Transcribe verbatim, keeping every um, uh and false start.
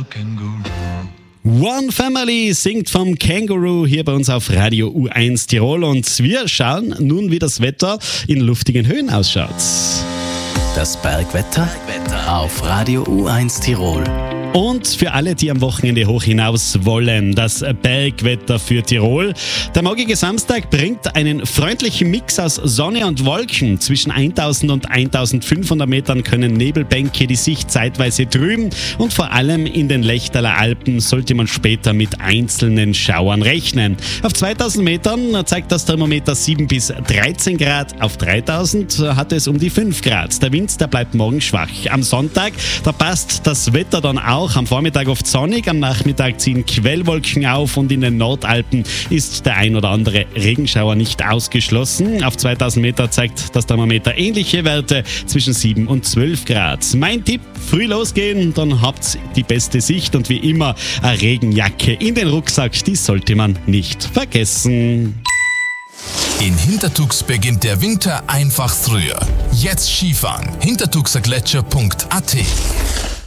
One Family singt vom Känguru hier bei uns auf Radio U eins Tirol und wir schauen nun, wie das Wetter in luftigen Höhen ausschaut. Das Bergwetter auf Radio U eins Tirol. Und für alle, die am Wochenende hoch hinaus wollen, das Bergwetter für Tirol. Der morgige Samstag bringt einen freundlichen Mix aus Sonne und Wolken. Zwischen eintausend und eintausendfünfhundert Metern können Nebelbänke die Sicht zeitweise trüben und vor allem in den Lechtaler Alpen sollte man später mit einzelnen Schauern rechnen. Auf zweitausend Metern zeigt das Thermometer sieben bis dreizehn Grad, auf dreitausend hat es um die fünf Grad. Der Wind, der bleibt morgen schwach. Am Sonntag, da passt das Wetter dann auch. Auch am Vormittag oft sonnig, am Nachmittag ziehen Quellwolken auf und in den Nordalpen ist der ein oder andere Regenschauer nicht ausgeschlossen. Auf zweitausend Meter zeigt das Thermometer ähnliche Werte zwischen sieben und zwölf Grad. Mein Tipp, früh losgehen, dann habt die beste Sicht und wie immer eine Regenjacke in den Rucksack, die sollte man nicht vergessen. In Hintertux beginnt der Winter einfach früher. Jetzt Skifahren. hintertuxergletscher punkt a t